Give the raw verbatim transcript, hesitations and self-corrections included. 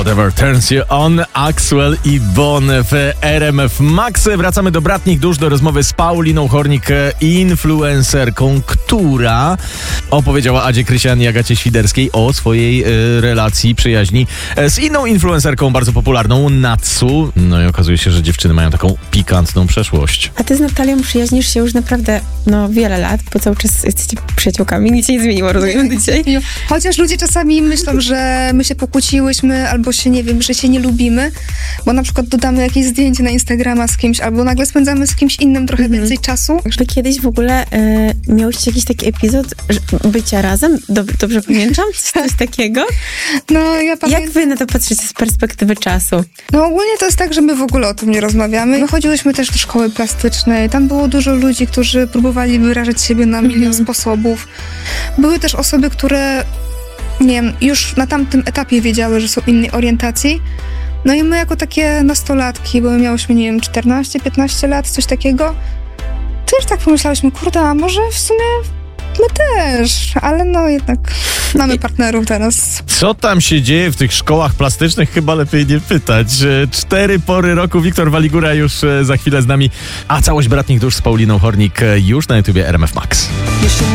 Whatever Turns You On, Axwell i Bon w R M F Max. Wracamy do bratnich dusz, do rozmowy z Pauliną Hornik, influencerką, która opowiedziała Adzie Krysian i Agacie Świderskiej o swojej y, relacji, przyjaźni z inną influencerką bardzo popularną, Natsu. No i okazuje się, że dziewczyny mają taką pikantną przeszłość. A ty z Natalią przyjaźnisz się już naprawdę no wiele lat, bo cały czas jesteście przyjaciółkami. Nic się nie zmieniło, rozumiem, dzisiaj. Chociaż ludzie czasami myślą, że my się pokłóciłyśmy, albo się, nie wiem, że się nie lubimy, bo na przykład dodamy jakieś zdjęcie na Instagrama z kimś, albo nagle spędzamy z kimś innym trochę mm-hmm. więcej czasu. Wy kiedyś w ogóle y, miałyście jakiś taki epizod bycia razem? Dob- dobrze pamiętam? Coś takiego? No, ja pamiętam. Jak wy na to patrzycie z perspektywy czasu? No ogólnie to jest tak, że my w ogóle o tym nie rozmawiamy. My chodziłyśmy też do szkoły plastycznej. Tam było dużo ludzi, którzy próbowali wyrażać siebie na milion mm-hmm. sposobów. Były też osoby, które nie wiem, już na tamtym etapie wiedziały, że są innej orientacji. No i my jako takie nastolatki, bo my miałyśmy, nie wiem, czternaście piętnaście lat, coś takiego, też tak pomyślałyśmy, kurde, a może w sumie my też, ale no jednak mamy partnerów teraz. Co tam się dzieje w tych szkołach plastycznych? Chyba lepiej nie pytać. Cztery pory roku, Wiktor Waligura już za chwilę z nami, a całość bratnich dusz z Pauliną Hornik już na YouTubie R M F Max.